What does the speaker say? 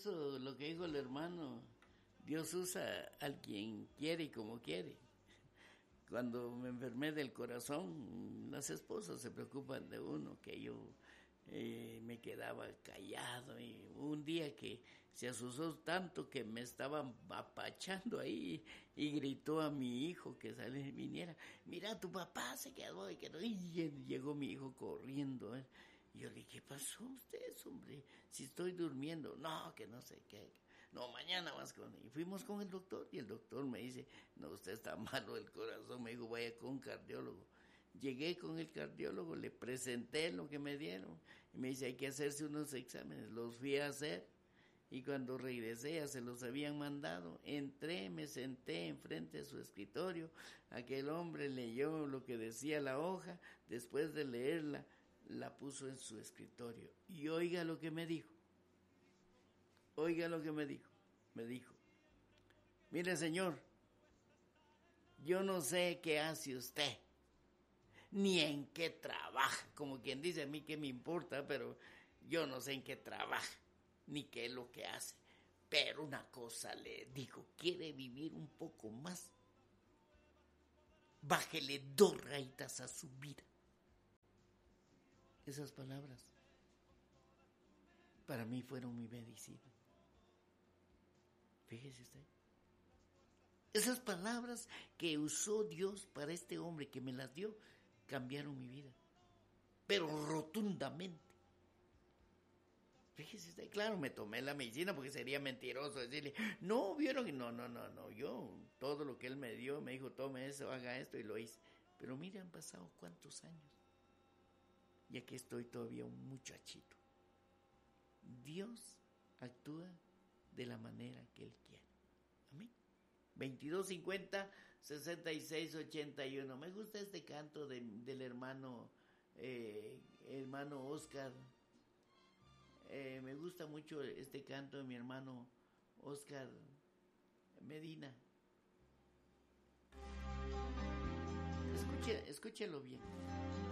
eso, lo que dijo el hermano, Dios usa al quien quiere y como quiere. Cuando me enfermé del corazón, las esposas se preocupan de uno, que yo me quedaba callado. Y un día que se asustó tanto que me estaban apachando ahí y gritó a mi hijo que viniera, mira, tu papá se quedó y llegó mi hijo corriendo. Y yo le dije, ¿qué pasó ustedes, hombre? Si estoy durmiendo. No, que no sé qué. No, mañana vas con él. Y fuimos con el doctor y el doctor me dice, no, usted está malo del corazón. Me dijo, vaya con un cardiólogo. Llegué con el cardiólogo, le presenté lo que me dieron y me dice, hay que hacerse unos exámenes. Los fui a hacer y cuando regresé ya se los habían mandado. Entré, me senté enfrente de su escritorio. Aquel hombre leyó lo que decía la hoja. Después de leerla, la puso en su escritorio. Y oiga lo que me dijo. Oiga lo que me dijo. Me dijo, mire señor, yo no sé qué hace usted, ni en qué trabaja. Como quien dice, a mí qué me importa, pero yo no sé en qué trabaja, ni qué es lo que hace. Pero una cosa le digo, ¿quiere vivir un poco más? Bájele 2 rayitas a su vida. Esas palabras para mí fueron mi medicina. Fíjese usted. Esas palabras que usó Dios para este hombre que me las dio, cambiaron mi vida. Pero rotundamente. Fíjese usted, claro, me tomé la medicina porque sería mentiroso decirle, no, vieron, no, yo, todo lo que él me dio, me dijo, tome eso, haga esto y lo hice. Pero mire, han pasado cuántos años. Y aquí estoy todavía un muchachito. Dios actúa de la manera que Él quiere. Amén. 2250-6681. Me gusta este canto del hermano Oscar. Me gusta mucho este canto de mi hermano Oscar Medina. Escúchelo bien.